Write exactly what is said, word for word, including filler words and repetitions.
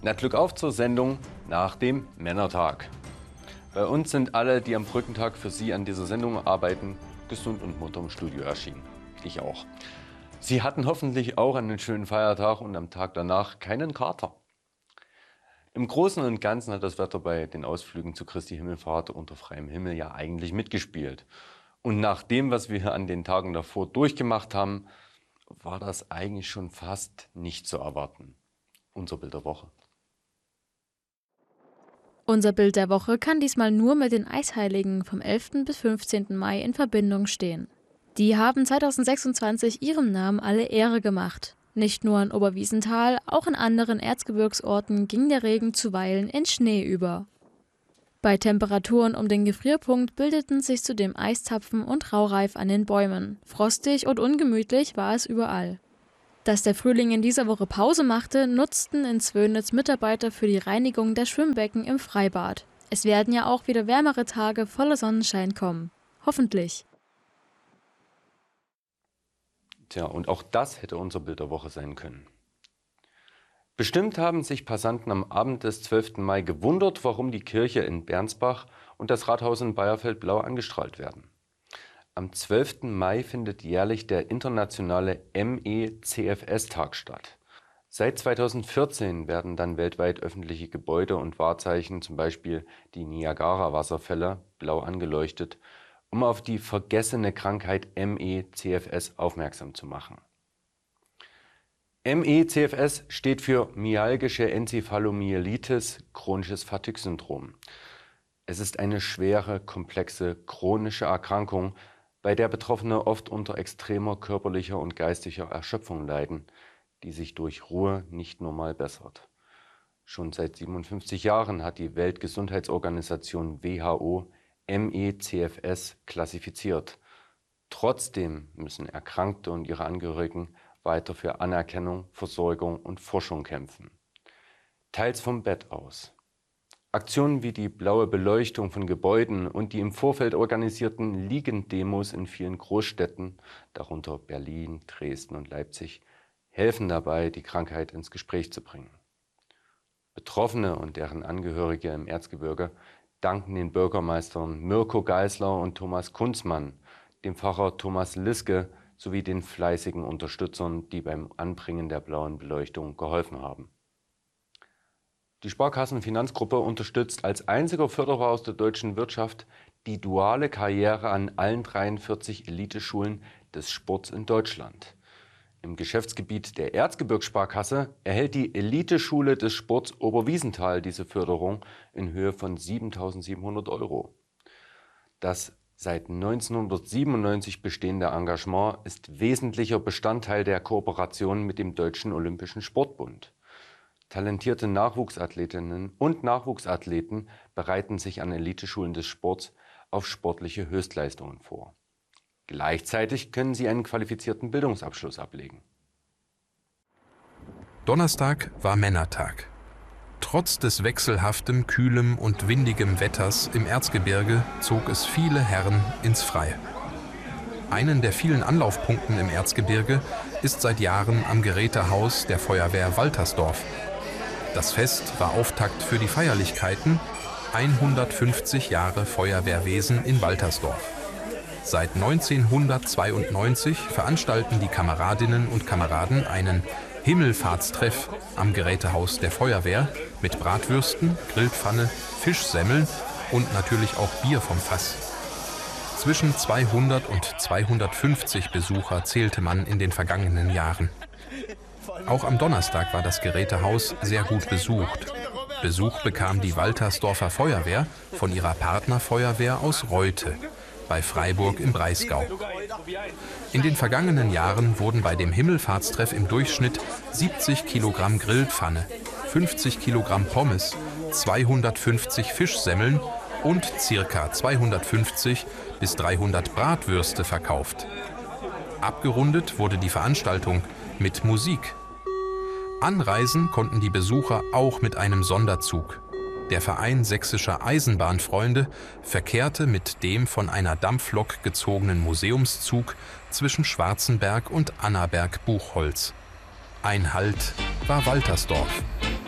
Na, Glück auf zur Sendung nach dem Männertag. Bei uns sind alle, die am Brückentag für Sie an dieser Sendung arbeiten, gesund und munter im Studio erschienen. Ich auch. Sie hatten hoffentlich auch einen schönen Feiertag und am Tag danach keinen Kater. Im Großen und Ganzen hat das Wetter bei den Ausflügen zu Christi Himmelfahrt unter freiem Himmel ja eigentlich mitgespielt. Und nach dem, was wir an den Tagen davor durchgemacht haben, war das eigentlich schon fast nicht zu erwarten. Unser Bild der Woche. Unser Bild der Woche kann diesmal nur mit den Eisheiligen vom elften bis fünfzehnten Mai in Verbindung stehen. Die haben zweitausendsechsundzwanzig ihrem Namen alle Ehre gemacht. Nicht nur in Oberwiesenthal, auch in anderen Erzgebirgsorten ging der Regen zuweilen in Schnee über. Bei Temperaturen um den Gefrierpunkt bildeten sich zudem Eiszapfen und Raureif an den Bäumen. Frostig und ungemütlich war es überall. Dass der Frühling in dieser Woche Pause machte, nutzten in Zwönitz Mitarbeiter für die Reinigung der Schwimmbecken im Freibad. Es werden ja auch wieder wärmere Tage voller Sonnenschein kommen. Hoffentlich. Tja, und auch das hätte unser Bild der Woche sein können. Bestimmt haben sich Passanten am Abend des zwölften Mai gewundert, warum die Kirche in Bernsbach und das Rathaus in Bayerfeld blau angestrahlt werden. Am zwölften Mai findet jährlich der internationale M E C F S-Tag statt. Seit zweitausendvierzehn werden dann weltweit öffentliche Gebäude und Wahrzeichen, zum Beispiel die Niagara-Wasserfälle, blau angeleuchtet, um auf die vergessene Krankheit M E C F S aufmerksam zu machen. M E C F S steht für myalgische Enzephalomyelitis, chronisches Fatigue-Syndrom. Es ist eine schwere, komplexe, chronische Erkrankung, bei der Betroffene oft unter extremer körperlicher und geistiger Erschöpfung leiden, die sich durch Ruhe nicht normal bessert. Schon seit siebenundfünfzig Jahren hat die Weltgesundheitsorganisation W H O M E C F S klassifiziert. Trotzdem müssen Erkrankte und ihre Angehörigen weiter für Anerkennung, Versorgung und Forschung kämpfen. Teils vom Bett aus. Aktionen wie die blaue Beleuchtung von Gebäuden und die im Vorfeld organisierten Liegenddemos in vielen Großstädten, darunter Berlin, Dresden und Leipzig, helfen dabei, die Krankheit ins Gespräch zu bringen. Betroffene und deren Angehörige im Erzgebirge danken den Bürgermeistern Mirko Geisler und Thomas Kunzmann, dem Pfarrer Thomas Liske sowie den fleißigen Unterstützern, die beim Anbringen der blauen Beleuchtung geholfen haben. Die Sparkassenfinanzgruppe unterstützt als einziger Förderer aus der deutschen Wirtschaft die duale Karriere an allen dreiundvierzig Eliteschulen des Sports in Deutschland. Im Geschäftsgebiet der Erzgebirgssparkasse erhält die Eliteschule des Sports Oberwiesenthal diese Förderung in Höhe von siebentausendsiebenhundert Euro. Das seit neunzehnhundertsiebenundneunzig bestehende Engagement ist wesentlicher Bestandteil der Kooperation mit dem Deutschen Olympischen Sportbund. Talentierte Nachwuchsathletinnen und Nachwuchsathleten bereiten sich an Eliteschulen des Sports auf sportliche Höchstleistungen vor. Gleichzeitig können sie einen qualifizierten Bildungsabschluss ablegen. Donnerstag war Männertag. Trotz des wechselhaften, kühlem und windigem Wetters im Erzgebirge zog es viele Herren ins Freie. Einen der vielen Anlaufpunkten im Erzgebirge ist seit Jahren am Gerätehaus der Feuerwehr Waltersdorf. Das Fest war Auftakt für die Feierlichkeiten hundertfünfzig Jahre Feuerwehrwesen in Waltersdorf. Seit neunzehnhundertzweiundneunzig veranstalten die Kameradinnen und Kameraden einen Himmelfahrtstreff am Gerätehaus der Feuerwehr mit Bratwürsten, Grillpfanne, Fischsemmeln und natürlich auch Bier vom Fass. Zwischen zweihundert und zweihundertfünfzig Besucher zählte man in den vergangenen Jahren. Auch am Donnerstag war das Gerätehaus sehr gut besucht. Besuch bekam die Waltersdorfer Feuerwehr von ihrer Partnerfeuerwehr aus Reute bei Freiburg im Breisgau. In den vergangenen Jahren wurden bei dem Himmelfahrtstreff im Durchschnitt siebzig Kilogramm Grillpfanne, fünfzig Kilogramm Pommes, zweihundertfünfzig Fischsemmeln und ca. zweihundertfünfzig bis dreihundert Bratwürste verkauft. Abgerundet wurde die Veranstaltung mit Musik. Anreisen konnten die Besucher auch mit einem Sonderzug. Der Verein Sächsischer Eisenbahnfreunde verkehrte mit dem von einer Dampflok gezogenen Museumszug zwischen Schwarzenberg und Annaberg-Buchholz. Ein Halt war Waltersdorf.